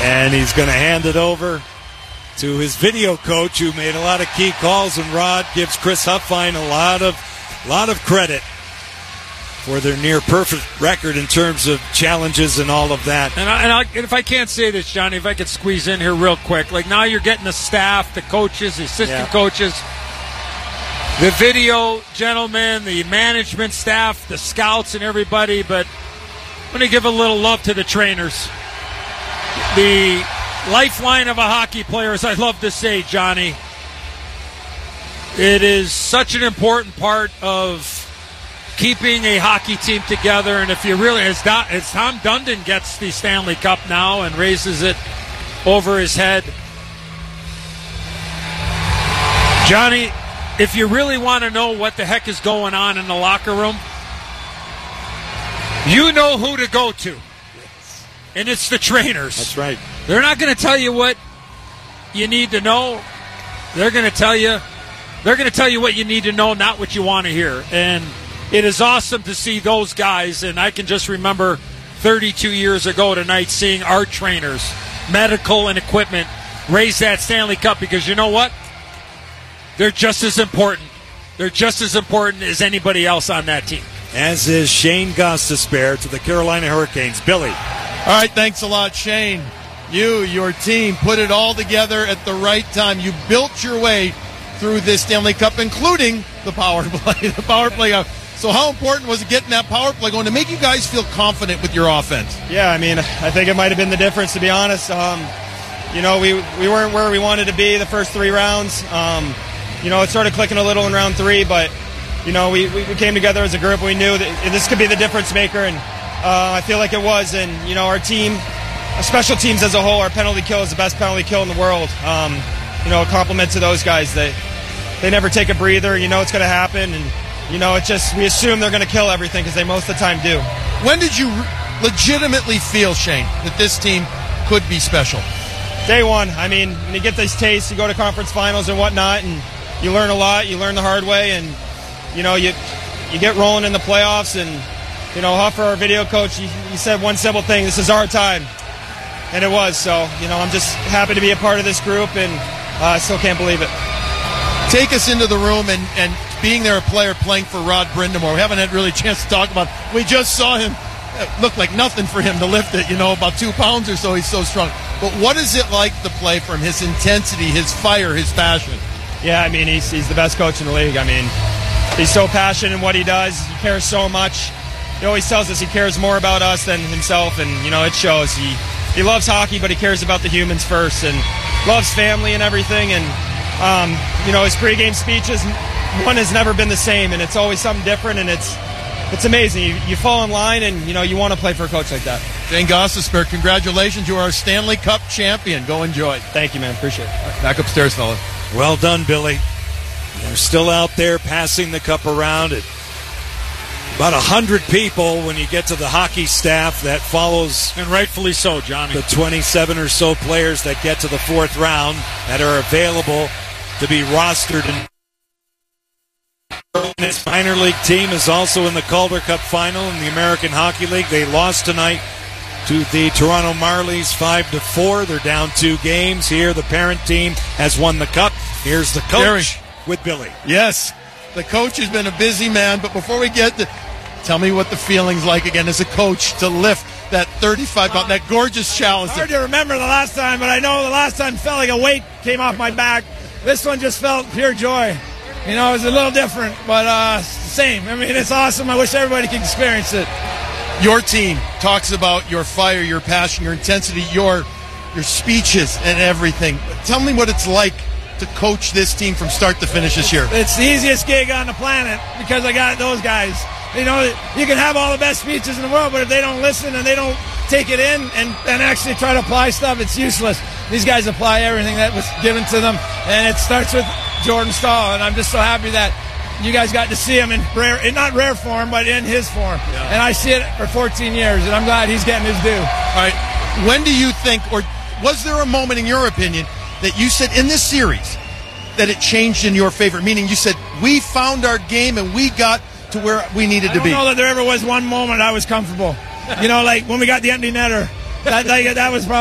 And he's going to hand it over to his video coach, who made a lot of key calls, and Rod gives Chris Huffine a lot of credit for their near-perfect record in terms of challenges and all of that. And if I can't say this, Johnny, if I could squeeze in here real quick, like now you're getting the staff, the coaches, the assistant coaches, the video gentlemen, the management staff, the scouts and everybody, but I'm going to give a little love to the trainers. The lifeline of a hockey player, as I love to say, Johnny. It is such an important part of keeping a hockey team together, and if you really, as Tom Dundon gets the Stanley Cup now and raises it over his head, Johnny, if you really want to know what the heck is going on in the locker room, you know who to go to, and it's the trainers. That's right. They're not going to tell you what you need to know. They're going to tell you what you need to know, not what you want to hear. And it is awesome to see those guys, and I can just remember 32 years ago tonight seeing our trainers, medical and equipment, raise that Stanley Cup, because you know what? They're just as important. They're just as important as anybody else on that team. As is Shane Gostisbehere to the Carolina Hurricanes. Billy. All right, thanks a lot, Shane. Your team, put it all together at the right time. You built your way through this Stanley Cup, including the power play. So how important was it getting that power play going to make you guys feel confident with your offense? Yeah, I mean, I think it might have been the difference, to be honest. We weren't where we wanted to be the first 3 rounds. It started clicking a little in round 3, but, we came together as a group. We knew that this could be the difference maker, and I feel like it was. And, our team, special teams as a whole, our penalty kill is the best penalty kill in the world. A compliment to those guys. They never take a breather. It's going to happen, and it's just, we assume they're going to kill everything because they most of the time do. When did you legitimately feel, Shane, that this team could be special? Day one. I mean, when you get these tastes, you go to conference finals and whatnot, and you learn a lot. You learn the hard way, and, you get rolling in the playoffs. And, Huffer, our video coach, he said one simple thing: this is our time. And it was. So, I'm just happy to be a part of this group, and I still can't believe it. Take us into the room and being there, a player playing for Rod Brind'Amour. We haven't had really a chance to talk about it. We just saw him. It looked like nothing for him to lift it, about 2 pounds or so. He's so strong. But what is it like to play for him? His intensity, his fire, his passion. Yeah, I mean, he's the best coach in the league. I mean, he's so passionate in what he does. He cares so much. He always tells us he cares more about us than himself, and, it shows. He loves hockey, but he cares about the humans first, and loves family and everything. And, his pregame speeches, one has never been the same, and it's always something different, and it's amazing. You fall in line, and, you want to play for a coach like that. Shane Gostisbehere, congratulations. You are a Stanley Cup champion. Go enjoy. Thank you, man. Appreciate it. Back upstairs, fellas. Well done, Billy. They're still out there passing the cup around. At about 100 people when you get to the hockey staff that follows. And rightfully so, Johnny. The 27 or so players that get to the 4th round that are available to be rostered. His minor league team is also in the Calder Cup final in the American Hockey League. They lost tonight to the Toronto Marlies 5-4. They're down 2 games. Here, the parent team has won the cup. Here's the coach with Billy. Yes, the coach has been a busy man, but before we get to, tell me what the feeling's like again as a coach to lift that 35-pound, that gorgeous chalice. Hard to remember the last time, but I know the last time felt like a weight came off my back. This one just felt pure joy. It was a little different, but same. I mean, it's awesome. I wish everybody could experience it. Your team talks about your fire, your passion, your intensity, your speeches and everything. Tell me what it's like to coach this team from start to finish this year. It's the easiest gig on the planet because I got those guys. You can have all the best speeches in the world, but if they don't listen and they don't take it in and actually try to apply stuff, it's useless. These guys apply everything that was given to them, and it starts with Jordan Staal, and I'm just so happy that you guys got to see him in not rare form, but in his form. Yeah. And I see it for 14 years, and I'm glad he's getting his due. All right. When do you think, or was there a moment in your opinion that you said in this series that it changed in your favor? Meaning you said, we found our game and we got to where we needed to be. I don't know that there ever was one moment I was comfortable. Like when we got the empty netter. That was probably